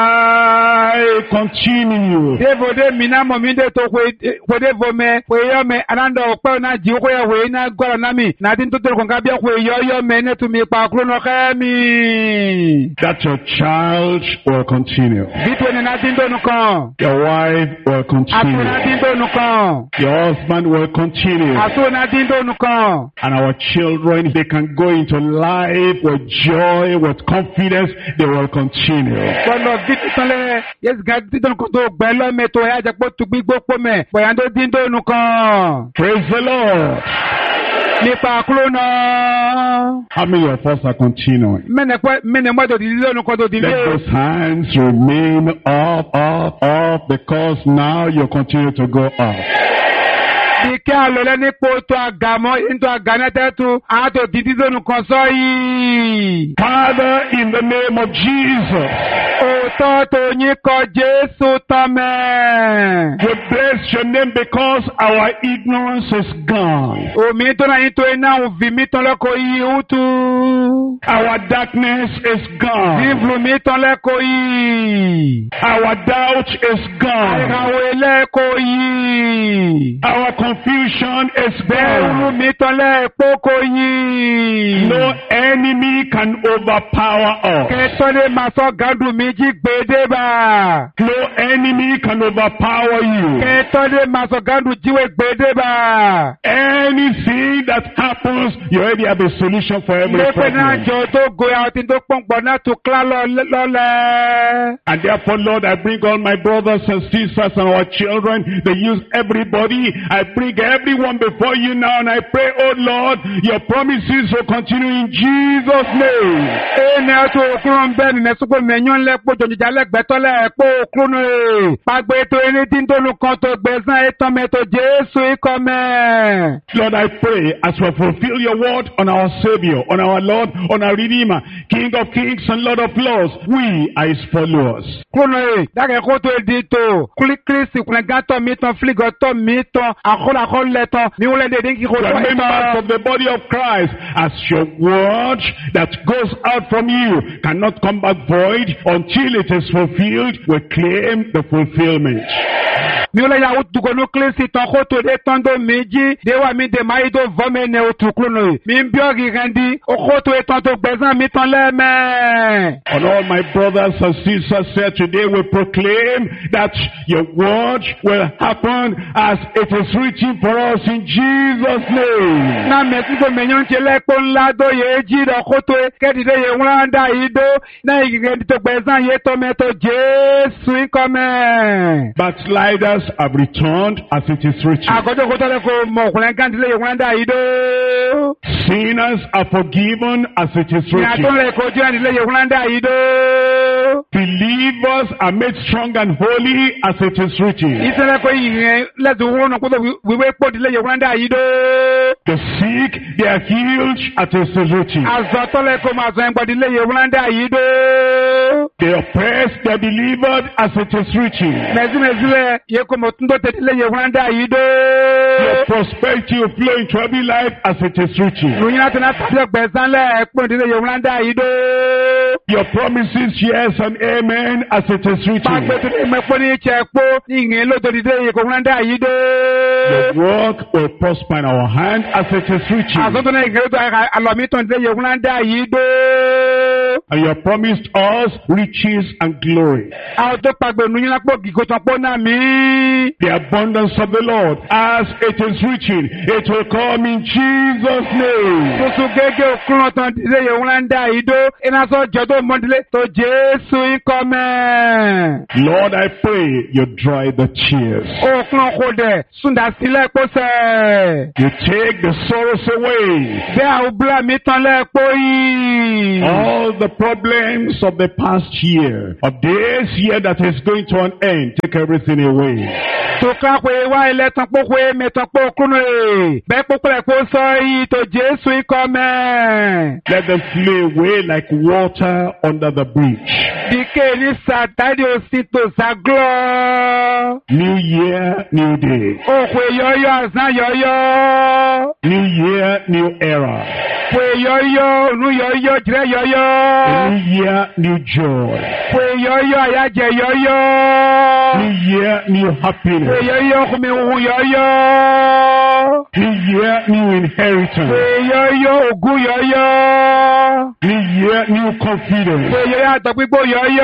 I continue. Devode mina mo mi de to ko de vo me ko yo me anando pe na ji ko ya we na gora na mi na din to to ko ga bia ko yo me ne to mi pa kro no ka mi. That your child will continue. Bitwe ne na din do nu kan. Your wife will Aso na continue. din do nu kan. Your husband will continue. Aso na din do nu kan. And our children, they can go into life with joy, with confidence. They will continue. Kono bitu tole yes ga din do ko to gbe lo me to ya je po tu gbigbo po me boya do din do nu kan. Praise the Lord. Nípa kúrò náà. How many of us are continuing? Mẹ́nẹ̀ mọ́tò di lílé ọ̀nà kan tó di Let lé. those hands remain up, because now you continue to go up. Bí kí a lọ lẹ́ni po tó àgàmọ́ into àgànẹ́tẹ́tù, a tó di dídé ọ̀nà kan sọ yìí. Father, in the name of Jesus, Òótọ́ tó yín kọ Jésù tán mẹ́. we bless your name because our ignorance is gone. Omi tó náà yín tó iná òfin mi tán lẹ́kọ̀ọ́ yìí ó tú. Our darkness is gone. Bíbélù mi tán lẹ́kọ̀ọ́ yìí. Our doubt is gone. Àìkàwé lẹ́kọ̀ọ́ yìí. Our confusion is Bẹ́ẹ̀rù gone. mi tán lẹ́kọ̀ọ́ yìí. No enemy can overpower us. Kẹ́tọ́lé máa sọ gàdùn mi jí gbèdé bá. No enemy can overpower you. Kẹ́tọ́lé máa sọ gàdùn jíwé gbèdé bá. Anything that happens, you already have a solution for every Lépè náà problem. jọ tó goya ọtí tó pọ̀npọ̀ náà tó kílá lọ́lẹ̀. And therefore, Lord, I bring all my brothers and sisters and our children. They use everybody. I bring everyone before you now, and I pray, oh Lord, your promises will continue in Jesus' name. Ẹni ẹ̀tọ́ òkúrò ń bẹ́ẹ̀ nìyẹn sọ́kò mẹ́yán lẹ́pọ̀ jòjìjà lẹ́gbẹ̀tọ́ lẹ́ẹ̀pọ̀ òkúrò náà. Pàgbé tó ẹni tí ń tó nu kan tó gbẹ̀sán ẹ̀tọ́ mẹ́tọ́ Jésù ikọ̀ mẹ́. Lord, I pray as we fulfill your word on our Savior, on our Lord, on our Redeemer, King of Kings and Lord of Lords, we are his followers. Kúrò náà dákẹ́ kó tó di tó. Kírísì kùnà gàtọ̀ mi tán fílígọ̀tọ̀ mi tán àkọ́làkọ́ lẹ́tọ̀ mi wọlé dédé kí kò We tó are members ẹ̀tọ́. of the body of Christ, as your word that goes out from you cannot come back void until it is fulfilled. We claim the fulfillment. Mi wọlé yàwó dùgbọ́nù kírísì tán kó tó dé tán tó mi jí déwà mi dè máa yí tó vọ́mẹ̀ ní otu kúrò náà. Mi ń bí ọ̀gì rẹ̀ di okó tó tán tó gbẹ̀sán mi tán lẹ́mẹ̀. And all my brothers and sisters said today, we proclaim that your word will happen as it is written for us in Jesus' name. Na mẹ́sí tó mẹ́yàn ń ṣe lẹ́kọ̀ọ́ ńlá tó yẹ jí lọ kó tó kẹ́dìdé yẹ wọ́n dá yìí dó náà ìgbẹ́ tó gbẹ̀sán yẹ tó mẹ́tọ́ Jésù ikọ̀ mẹ́. Backsliders sinners have returned as it is written. Àkọ́jọ́ kó tọ́lẹ̀ kó mọ ọkùnrin kan tilẹ̀ yẹ̀kúnrán dá yìí dó. Sinners are forgiven as it is Ní written. àtúnlẹ̀ kó jẹ́ tilẹ̀ yẹ̀kúnrán dá yìí dó. Believers are made strong and holy as it is written. Ìṣẹ̀lẹ̀ kó yìnyẹn lẹ́tù wọ́n náà kó tó wíwé pọ̀ tilẹ̀ yẹ̀kúnrán dá yìí dó. The sick, they are healed as it is written. Àzọ̀ tọ́lẹ̀ kó máa sọ ẹ̀gbọ́n tilẹ̀ yẹ̀kúnrán dá yìí dó. The oppressed, they are delivered as it is written. Mẹ̀símẹ̀sílẹ̀ yẹ kó mọ̀ tún tó tẹ̀ tilẹ̀ yẹ̀kúnrán dá yìí dó. Your prosperity will flow into every life as it is written. Lóyún láti náà tàbí ọgbẹ̀sán lẹ́ẹ̀pọ̀ tilẹ̀ yẹ̀kúnrán dá yìí dó. Your promises, yes and amen, as it is written. Pàgbẹ́ tó ní mẹ́pọ̀ ní ìṣẹ̀pọ̀ ní ìyẹn ló tó tilẹ̀ yẹ̀kúnrán dá yìí dó. Your work will prosper in our hand as it is written. Àsọ̀tún náà ìgbẹ́rẹ́ tó àlọ́mí tó tilẹ̀ yẹ̀kúnrán dá yìí dó. And you have promised us riches and glory. Àwọn tó pàgbẹ́ lóyún lápò gígó tán pọ̀ náà mí. The abundance of the Lord, as it is written, it will come in Jesus' name. Tuntun gẹ́gẹ́ òkúrọ̀ tán tilẹ̀ yẹ̀kúnrán dá yìí dó. Iná sọ jọ tó mọ́dílé tó Jésù ikọ̀ mẹ́. Lord, I pray you dry the tears. Òkúrọ̀ kò dẹ̀ súndà sílẹ̀ pọ̀sẹ̀. You take the sorrows away. Bẹ́ẹ̀ àwọn búlá mi tán lẹ́ẹ̀pọ̀ yìí. All the problems of the past year, of this year that is going to an end, take everything away. Tòkà pé wá ilẹ̀ tán pọ̀ pé mẹ́tàn pọ̀ kúnnù rẹ̀. Bẹ́ẹ̀ pọ̀ pẹ̀lẹ́ kó sọ yìí tó Jésù ikọ̀ mẹ́. Let them flee away like water under the bridge. Dìkẹ́ ní sàtàdì òsì tó sàglọ́. New year, new day. Òkú yọ̀yọ̀ àzán yọ̀yọ̀. New year, new era. Pé yọ̀yọ̀ ònú yọ̀yọ̀ jìrẹ́ A yọ̀yọ̀. new year, new joy. Pé yọ̀yọ̀ àyájẹ yọ̀yọ̀. New year, new Pé happiness. yọ̀yọ̀ kùmí òhun yọ̀yọ̀. New year, new inheritance. Pé yọ̀yọ̀ ògùn yọ̀yọ̀. New year, new Pé confidence. yọ̀yọ̀ àtọ̀gbígbó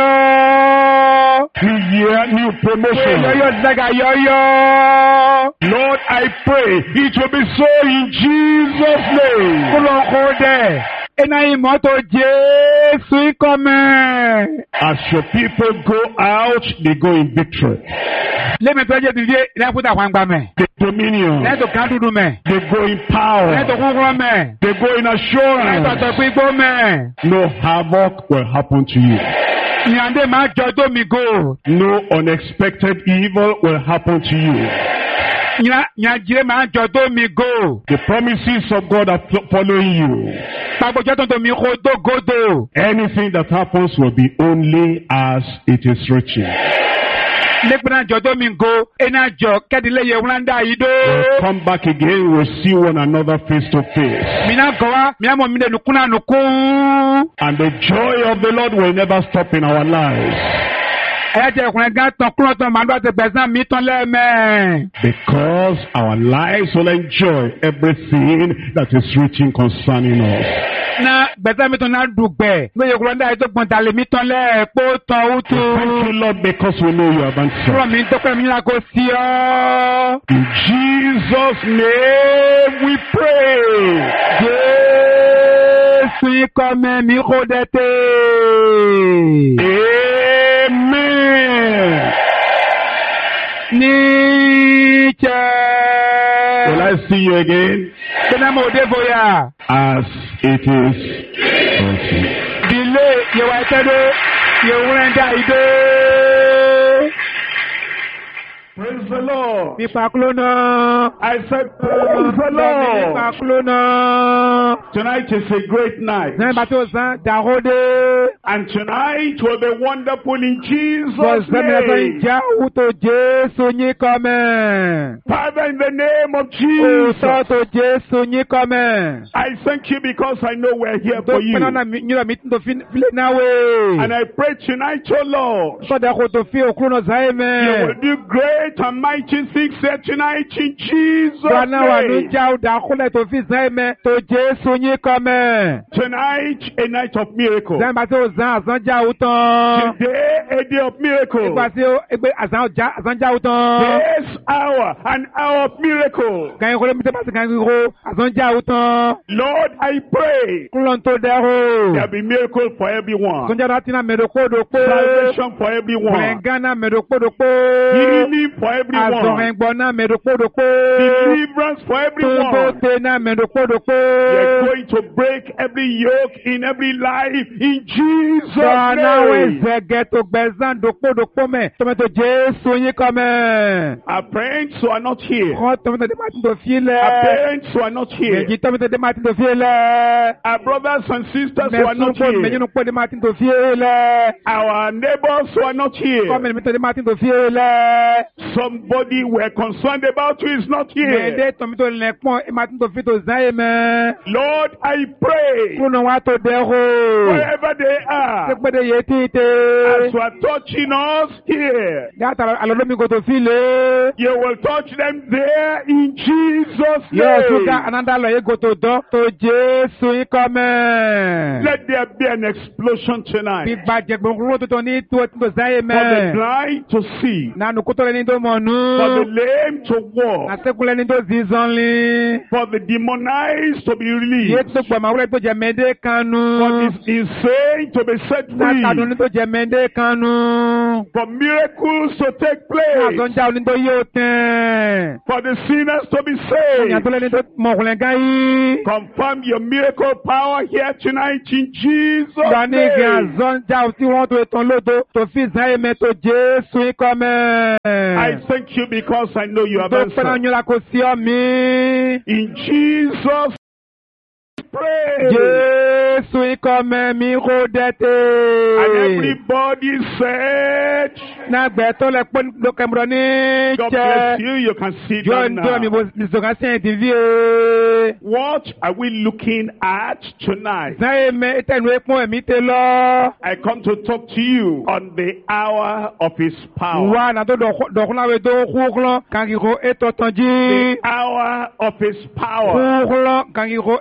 yọ̀yọ̀. New year, new Pé promotion. yọ̀yọ̀ dàgà yọ̀yọ̀. Lord, I pray it will be so in Jesus' name. Kúlọ̀ kó dẹ̀. Iná ìmọ́tò Jésù ikọ̀ mẹ́. As your people go out, they go in victory. Lémi tó jẹ́ tìdí ìrẹ́kútà fáńgbà mẹ́. The dominion. Lẹ́tò kan dúdú mẹ́. They go in power. Lẹ́tò kúnkúrọ́ mẹ́. They go in Lẹ́tò assurance. àtọ̀gbígbó mẹ́. No havoc will happen to you. Ìyàndé máa jọ tó mi gò. No unexpected evil will happen to you. Ìyànjẹ́ máa jọ tó mi gò. The promises of God are following you. Pàgbọ́jọ́ tó tó mi kó dógódò. Anything that happens will be only as it is written. Lẹ́gbẹ̀rẹ́ àjọ tó mi gò. Iná jọ kẹ́dílẹ́yẹ wúláńdà yìí dó. We'll come back again, we'll see one another face to face. Mina gọ̀wá, mi àmọ̀ mi lè nùkún náà nùkún. And the joy of the Lord will never stop in our lives. Ẹ̀jẹ̀ ìkùnrin gan tán kúrò tán màá lọ́ọ́ ti gbẹ̀sán mi tán lẹ́ẹ̀mẹ́. Because our lives will enjoy everything that is written concerning us. Na gbẹ̀sán mi tán náà dùgbẹ̀. Gbẹ̀yẹ̀ kúrò náà ètò gbọ̀ntàlẹ̀ mi tán lẹ́ẹ̀pọ̀ tán ó tó. Thank you, Lord, because we know you have Kúrò answered. mi tó pẹ́ mi náà kò sí ọ́. In Jesus' name we pray. Jésù ikọ̀ mẹ́mí kó dẹ́tẹ̀. Amen. Níjẹ́. Will I see you again? Bẹ́ẹ̀ni mo dé bóyá. As it is written. Dìlé yẹ̀wà ẹ̀tẹ́dẹ́ yẹ̀wùrẹ́ dá ìdó. Praise the Lord. Nípa kúló náà. I said, praise the Lord. Nípa kúló náà. Tonight is a great night. Sẹ́yìn bàtí òsán dàródé. And tonight will be wonderful in Jesus' Bọ̀sẹ̀mi ẹ̀sọ́ name. ìjà òwúto Jésù yín kọ́mẹ̀. Father, in the name of Òótọ́ Jesus, tó Jésù yín kọ́mẹ̀. I thank you because I know we're here Tó for you. pinnu náà yín mi tó fi filẹ̀ náà wé. And I pray tonight, oh Lord, Sọ́dọ̀ kò tó fi òkúrò náà sáyé you mẹ́. will do great and mighty things here tonight in Jesus' Gbaná wà ní name. ìjà òdà kúlẹ̀ tó fi sáyé mẹ́ tó Jésù yín kọ́mẹ̀. Tonight, a night of miracle. Sẹ́yìn bàtí òsán àsán já òtán. Today, a day of miracle. Ìgbà tí ẹgbẹ́ àsán já òtán. This hour, an hour of miracle. Kàyìn kúlẹ̀ mi tẹ́ bá ti kàyìn kúlẹ̀ àsán já òtán. Lord, I pray Kúlọ̀ tó dẹ́rù. there be miracle for everyone. Sọ́jà náà ti náà mẹ́rọ kódò pé. Salvation for everyone. Gbẹ̀ngànà mẹ́rọ kódò pé. Healing for everyone. everyone. gbona medokpodokpo. Deliverance for everyone. Tubote na medokpodokpo. You're going to break every yoke in every life in Jesus' Nawe name. zege to gbezan dokpodokpo me. Tomato Jesu yin kome. Our parents who are not here. Ko tomato de matin do fiele. Our parents who are not here. Meji tomato de matin do fiele. Our brothers and sisters who are not Meji here. no po de matin do fiele. Our neighbors who are not here. Come me de matin do fiele. Somebody we're concerned about who is not here. Mende tomato le pon matin do fito zaye me. Lord, I pray Kuno wa to dero. wherever they are, Sekpede yetite. as you are touching us here, Gata alomi go to file. you will touch them there in Jesus' Yes, name. suka ananda lo ye go to do to Jesu ikome. Let there be an explosion tonight Bigba jegbonro to ni to zaye for the me. blind to see, Na nukuto ni do for the monu. lame to walk, Na sekule ni do zizonli. for the demonized to be released, Yesu kwa mawule to jemende for kanu. the insane to be set Na kanu free, ni to jemende kanu. for miracles to take Na place, zonja ni do yoten. for the sinners to be Ya saved. to le ni do mokulengai. Confirm your miracle power here tonight in Jesus' Dani gan name. zonja ti won to eton lodo to fi zaye me to Jesu ikome. I thank you because I know you have Do pera answered. nyola ko si omi. In Jesus' pray. Jesu ikome mi ro And dete. everybody said, Na gbe to le pon do kemro ni God bless che. you. You can sit Jo down ndo mi now. mi so ka sen ti vie. What are we looking at tonight? Zaye me etenu epon emi te lo. I come to talk to you on the hour of His power. Wa na do do kuna we do khuklo kan ki ko The etotonji. hour of His power. Khuklo kan ki ko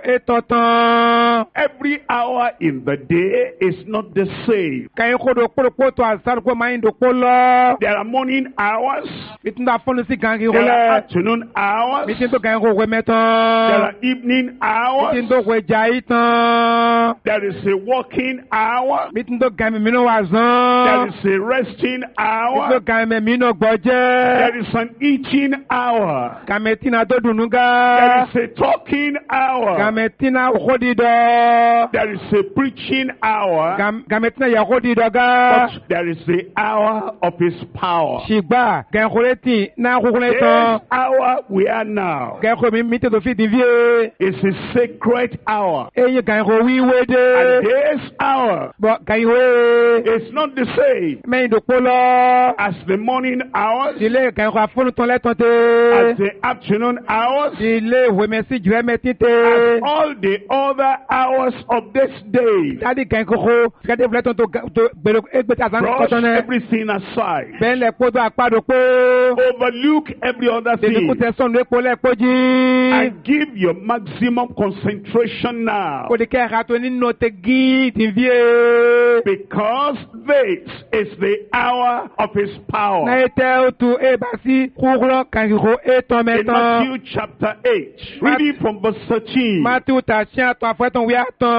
etoton. Every hour in the day is not the same. Kan ko do ko to asar ko main do ko lo. There are morning hours. Itunda fonu si kan ki ko There are le. afternoon hours. Mi tin to kan ko we There meton. are evening hours. Mi tin to ko jaitan. There is a working hour. Mi tin to kan mi no There wazan. is a resting Mi tin to hour. kan mi no gboje. There is an eating hour. Kan mi tina to There dunuga. is a talking hour. Kan mi tina khodi do. There is a preaching hour. Kan mi tina ya khodi do ga. But there is the hour of His power. Shigba kan khoreti na This khukleton. hour we are now Kan ko mi te do fi divie. is a sacred hour. Eye kan ko wi And wede. this hour Bo kan we. is not the same Me do polo. as the morning hours, Dile kan ko afunu ton le ton as te. the afternoon hours, Dile we me si jure me as tite. all the other hours of this day. Tadi kan ko ko. Kade vle ton to gbelo egbeta san Brush kotone. everything aside. Ben le podo apado po. Overlook every other Dele ku thing. te son le po le poji. And give your maximum concentration now. Ko de ke rato ni no te gi ti vie. Because this is the hour of His Na power. ete o tu e basi kuklo kan ko e ton In meton. Matthew chapter 8, reading from verse 13. Matthew ta sia to afwe ton wi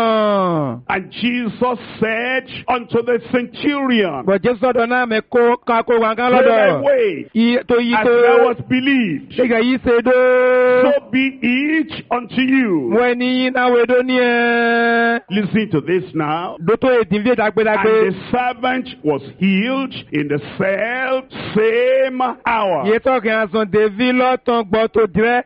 aton. And Jesus said unto the centurion, Bo Jesu do na me ko ka ko wan kan Go thy lodo. way, Yi to as thou to. hast believed, Se ga yi se do. so be it unto you. Mo ni na we do ni e. Listen to this now. Do to e ti vie dagbe And dagbe. the servant was healed in the self same hour. Ye to ke azon de vi lo ton gbo to dire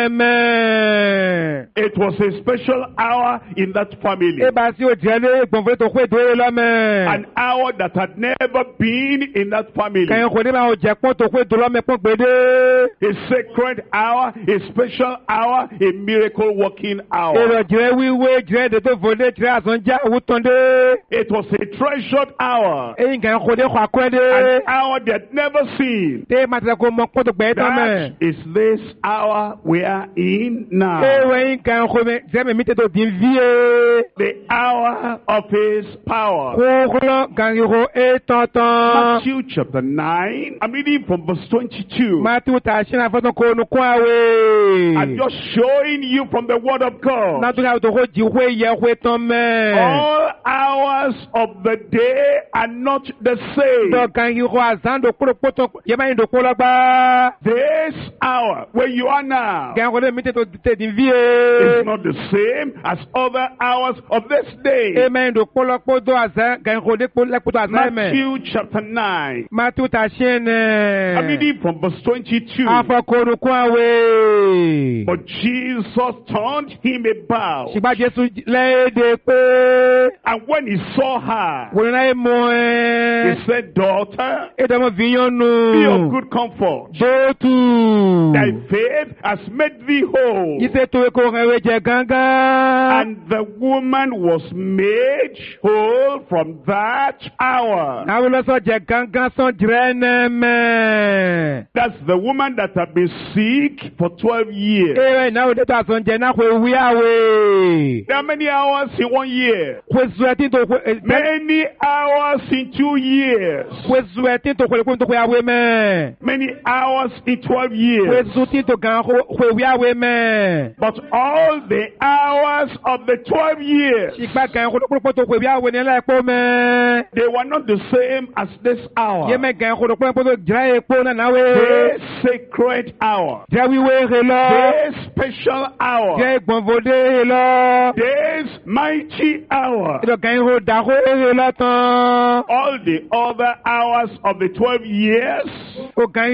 neme. It was a special hour in that family. E basi o dire le gbonfle to kwe do lo me. An hour that had never been in that family. Kan ko de ba o je pon to kwe do lo me pon gbede. A sacred hour, a special hour, a miracle working hour. Ero dire wiwe dire de to vole dire azon ja wutonde. It was a treasured hour. E kan ko de kwa An kwede. hour they had never seen. Te matra ko mo pon to gbe tan me. That is this hour we are in now. E we kan ko me je me mi te to din vie. the hour of his power. Koglo gangiro e tonton. Matthew chapter 9, I'm reading from verse 22. Matthew tashina faton konu kwawe. I'm just showing you from the word of God. Natuka utoko jiwe yewe tome. All hours of the day are not the same. Do gangiro azando kuro poto yema indo kolagba. This hour where you are now Gangiro de mite to te dinvie. is not the same as other hours of this day. Amen do kolokpo do azan gangiro de kolokpo azan me. Matthew chapter 9. Matthew tashine. I'm reading from verse 22. Afa konu kwawe. But Jesus turned him about, Shigba Jesu léde pé. and when he saw her, Wòlò náà mọ̀ he ẹ́. said, Daughter, Èdèmọ̀ fìyàn be of nù. good comfort. Dóòtù. Thy faith has made thee whole. Ìṣe tó ekò ẹ̀wẹ̀ jẹ gángan. And the woman was made whole from that hour. Àwọn olóṣọ jẹ gángan sàn jìrẹ́ nẹ́mẹ̀. That's the woman that had been sick for 12 years. Ewé náà òde tó àsàn jẹ náà kò wí àwẹ̀. There are many hours in 1 year. Kò zu ẹtí tó kò. Many hours in 2 years. Kò zu ẹtí tó kò lè kó tó kò àwẹ̀ mẹ́. Many hours in 12 Kò years. zu tí tó gan kò wí àwẹ̀ mẹ́. But all the hours of the 12 years, Ìgbà gan kò tó kò wí àwẹ̀ ní ẹlẹ́pọ̀ mẹ́. they were not the same as this hour. Yé mẹ́ gan kò tó jìrẹ́ epo náà náwó. This sacred hour. Jẹ́ wíwé he lọ. This special hour. Jẹ́ ìgbọ̀nfọdé he lọ. This mighty hour. Ìdọ̀gàn ihò dàkó he lọ tán. All the other hours of the 12 years, Ó gan